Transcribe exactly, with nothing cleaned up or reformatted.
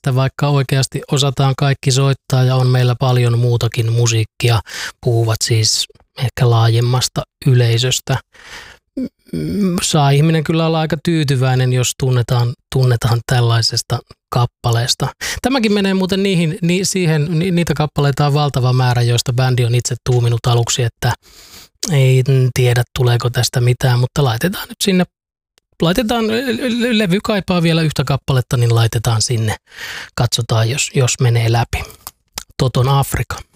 että vaikka oikeasti osataan kaikki soittaa ja on meillä paljon muutakin musiikkia, puhuvat siis ehkä laajemmasta yleisöstä. Saa ihminen kyllä olla aika tyytyväinen, jos tunnetaan, tunnetaan tällaisesta kappaleesta. Tämäkin menee muuten niihin, ni, siihen, ni, niitä kappaleita on valtava määrä, joista bändi on itse tuuminut aluksi, että ei tiedä tuleeko tästä mitään, mutta laitetaan nyt sinne, laitetaan, levy kaipaa vielä yhtä kappaletta, niin laitetaan sinne. Katsotaan, jos, jos menee läpi. Toton Afrika.